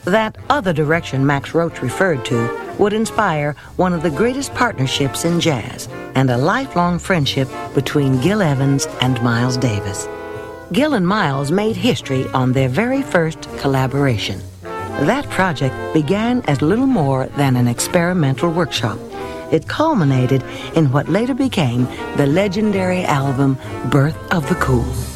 That other direction Max Roach referred to would inspire one of the greatest partnerships in jazz and a lifelong friendship between Gil Evans and Miles Davis. Gil and Miles made history on their very first collaboration. That project began as little more than an experimental workshop. It culminated in what later became the legendary album Birth of the Cool.